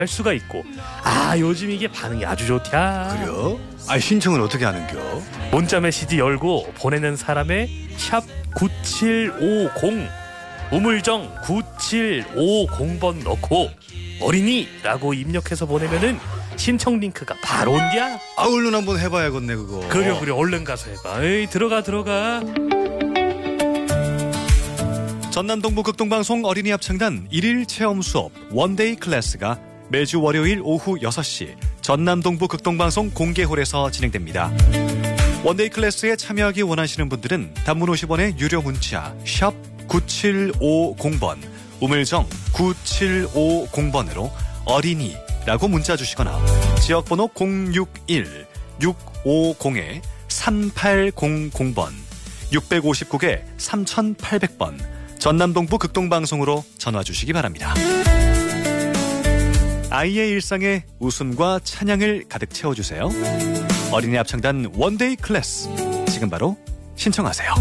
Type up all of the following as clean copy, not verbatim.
할 수가 있고 요즘 이게 반응이 아주 좋다. 그래요? 신청은 어떻게 하는겨? 문자 메시지 열고 보내는 사람의 샵 9750 우물정 9750번 넣고 어린이라고 입력해서 보내면은 신청 링크가 바로 온디야. 얼른 한번 해봐야겠네 그거. 그래 얼른 가서 해봐. 에이 들어가. 전남 동부 극동방송 어린이 합창단 1일 체험 수업 원데이 클래스가 매주 월요일 오후 6시 전남 동부 극동방송 공개홀에서 진행됩니다. 원데이 클래스에 참여하기 원하시는 분들은 단문 50원의 유료 문자 샵 9750번 우물정 9750번으로 어린이라고 문자 주시거나 지역번호 061-650-3800번 659개 3800번 전남동부 극동방송으로 전화 주시기 바랍니다. 아이의 일상에 웃음과 찬양을 가득 채워주세요. 어린이 합창단 원데이 클래스 지금 바로 신청하세요.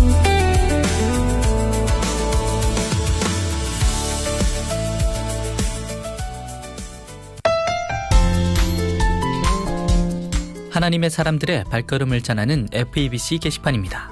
하나님의 사람들의 발걸음을 전하는 FEBC 게시판입니다.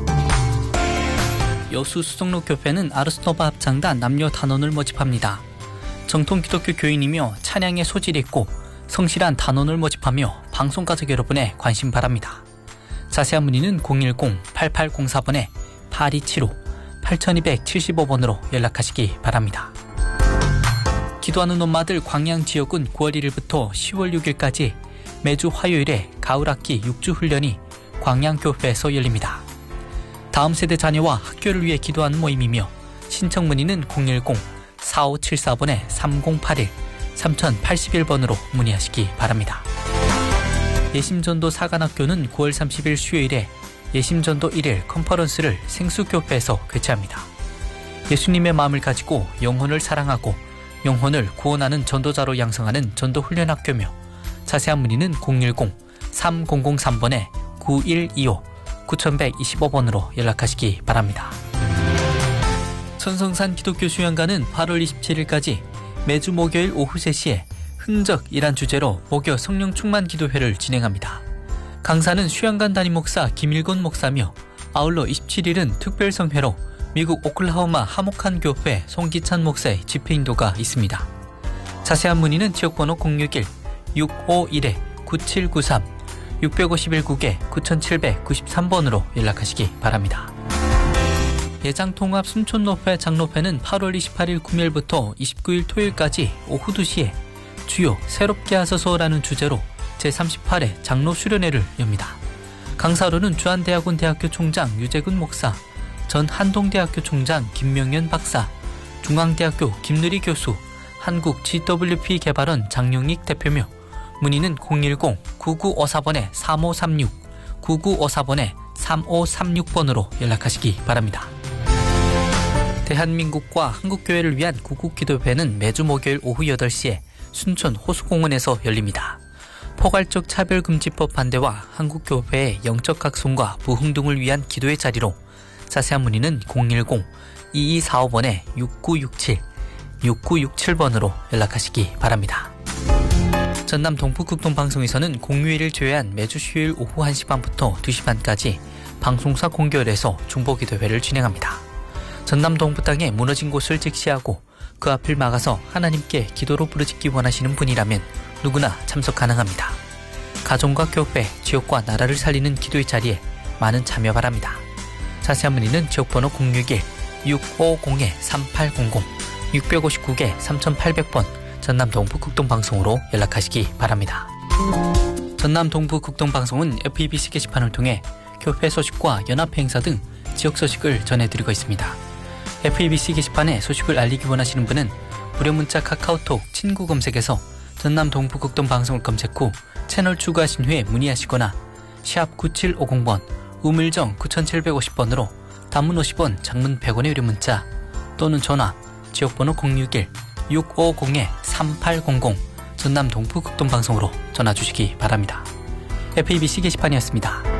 여수 수성로교회는 아르스토바 합창단 남녀 단원을 모집합니다. 정통 기독교 교인이며 찬양에 소질이 있고 성실한 단원을 모집하며 방송가족 여러분의 관심 바랍니다. 자세한 문의는 010-8804번에 8275 8275번으로 연락하시기 바랍니다. 기도하는 엄마들 광양 지역은 9월 1일부터 10월 6일까지 매주 화요일에 가을학기 6주 훈련이 광양교회에서 열립니다. 다음 세대 자녀와 학교를 위해 기도하는 모임이며 신청 문의는 010-4574번에 3081 3081번으로 문의하시기 바랍니다. 예심전도 사관학교는 9월 30일 수요일에 예심전도 1일 컨퍼런스를 생수교회에서 개최합니다. 예수님의 마음을 가지고 영혼을 사랑하고 영혼을 구원하는 전도자로 양성하는 전도훈련학교며 자세한 문의는 010-3003번에 9125 9125번으로 연락하시기 바랍니다. 천성산 기독교 수양관은 8월 27일까지 매주 목요일 오후 3시에 흔적이란 주제로 목요 성령 충만 기도회를 진행합니다. 강사는 수양관 담임 목사 김일곤 목사며 아울러 27일은 특별성회로 미국 오클라호마 하목한 교회 송기찬 목사의 집회 인도가 있습니다. 자세한 문의는 지역번호 061-651-9793 651국에 9793번으로 연락하시기 바랍니다. 예장통합 순촌노회 장로회는 8월 28일 금요일부터 29일 토요일까지 오후 2시에 주요 새롭게 하소서라는 주제로 제38회 장로 수련회를 엽니다. 강사로는 주한대학원 대학교 총장 유재근 목사, 전 한동대학교 총장 김명현 박사, 중앙대학교 김누리 교수, 한국 GWP 개발원 장용익 대표며 문의는 010-9954번에 3536, 9954번에 3536번으로 연락하시기 바랍니다. 대한민국과 한국교회를 위한 구국기도회는 매주 목요일 오후 8시에 순천 호수공원에서 열립니다. 포괄적 차별금지법 반대와 한국교회의 영적 각성과 부흥등을 위한 기도의 자리로 자세한 문의는 010-2245번에 6967, 6967번으로 연락하시기 바랍니다. 전남 동북극동방송에서는 공휴일을 제외한 매주 수요일 오후 1시 반부터 2시 반까지 방송사 공개홀에서 중보기도회를 진행합니다. 전남 동부 땅에 무너진 곳을 직시하고 그 앞을 막아서 하나님께 기도로 부르짖기 원하시는 분이라면 누구나 참석 가능합니다. 가정과 교회, 지역과 나라를 살리는 기도의 자리에 많은 참여 바랍니다. 자세한 문의는 지역번호 061-650-3800, 659개 3800번 전남 동부극동방송으로 연락하시기 바랍니다. 전남 동부극동방송은 FEBC 게시판을 통해 교회 소식과 연합회 행사 등 지역 소식을 전해드리고 있습니다. FEBC 게시판에 소식을 알리기 원하시는 분은 무료 문자 카카오톡 친구 검색에서 전남 동부극동방송을 검색 후 채널 추가하신 후에 문의하시거나 샵 9750번 우물정 9750번으로 단문 50원, 장문 100원의 유료 문자 또는 전화 지역번호 061-650-3800 전남 동부극동방송으로 전화 주시기 바랍니다. FEBC 게시판이었습니다.